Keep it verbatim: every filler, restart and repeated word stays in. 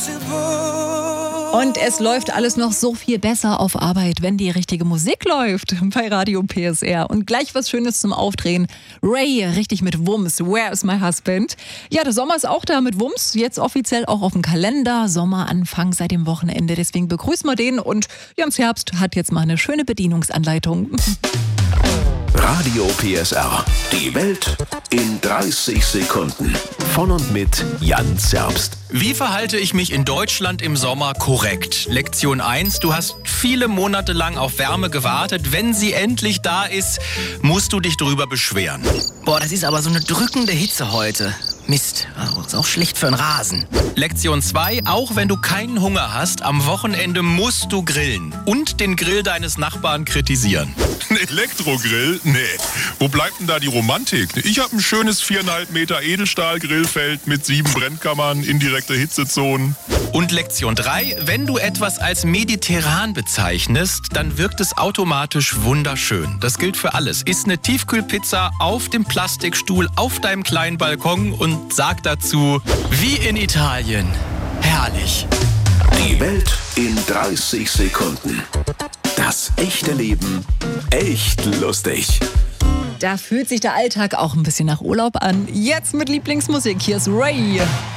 Und es läuft alles noch so viel besser auf Arbeit, wenn die richtige Musik läuft bei Radio P S R. Und gleich was Schönes zum Aufdrehen. Ray, richtig mit Wumms. Where is my husband? Ja, der Sommer ist auch da mit Wumms. Jetzt offiziell auch auf dem Kalender. Sommeranfang seit dem Wochenende. Deswegen begrüßen wir den. Und Jans Herbst hat jetzt mal eine schöne Bedienungsanleitung. Radio P S R. Die Welt in dreißig Sekunden. Von und mit Jans Herbst. Wie verhalte ich mich in Deutschland im Sommer korrekt? Lektion eins. Du hast viele Monate lang auf Wärme gewartet. Wenn sie endlich da ist, musst du dich drüber beschweren. Boah, das ist aber so eine drückende Hitze heute. Mist, also ist auch schlecht für den Rasen. Lektion zwei. Auch wenn du keinen Hunger hast, am Wochenende musst du grillen. Und den Grill deines Nachbarn kritisieren. Ein Elektrogrill? Nee. Wo bleibt denn da die Romantik? Ich habe ein schönes viereinhalb Meter Edelstahl-Grillfeld mit sieben Brennkammern, indirekte Hitzezonen. Und Lektion drei. Wenn du etwas als mediterran bezeichnest, dann wirkt es automatisch wunderschön. Das gilt für alles. Iss eine Tiefkühlpizza auf dem Plastikstuhl auf deinem kleinen Balkon und sag dazu, wie in Italien. Herrlich. Die Welt in dreißig Sekunden. Das echte Leben echt lustig. Da fühlt sich der Alltag auch ein bisschen nach Urlaub an. Jetzt mit Lieblingsmusik. Hier ist Ray.